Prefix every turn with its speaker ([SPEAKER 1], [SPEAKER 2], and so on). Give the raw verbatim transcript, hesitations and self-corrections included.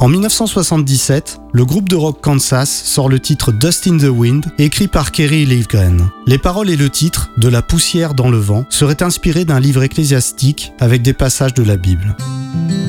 [SPEAKER 1] En dix-neuf cent soixante-dix-sept, le groupe de rock Kansas sort le titre Dust in the Wind, écrit par Kerry Livgren. Les paroles et le titre, De la poussière dans le vent, seraient inspirés d'un livre ecclésiastique avec des passages de la Bible.